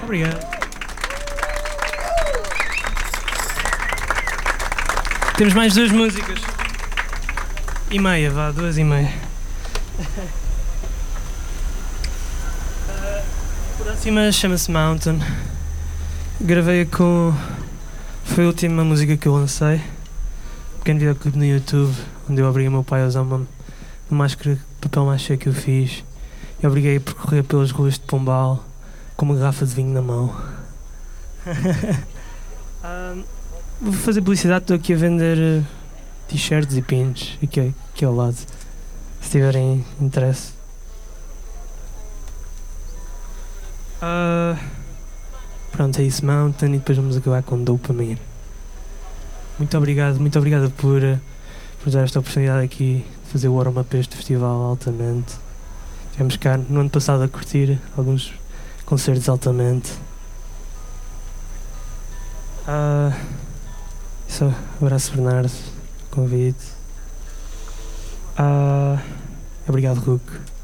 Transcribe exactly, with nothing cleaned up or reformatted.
Obrigado. Temos mais duas músicas. E meia, vá, duas e meia. A próxima chama-se Mountain. Gravei-a com... Foi a última música que eu lancei. Um pequeno videoclipe no YouTube, onde eu obriguei o meu pai a usar uma máscara de papel machê que eu fiz. E obriguei a percorrer pelas ruas de Pombal com uma garrafa de vinho na mão. um, vou fazer publicidade, estou aqui a vender uh, t-shirts e pins aqui, aqui ao lado, se tiverem interesse. Uh, pronto, é isso, Mountain, e depois vamos acabar com Dopamine. Muito obrigado, muito obrigado por, uh, por dar esta oportunidade aqui de fazer o warm-up este festival altamente. Tivemos cá no ano passado a curtir alguns concertos altamente. Uh, só abraço, Bernardo, convite. Uh, obrigado, Hulk.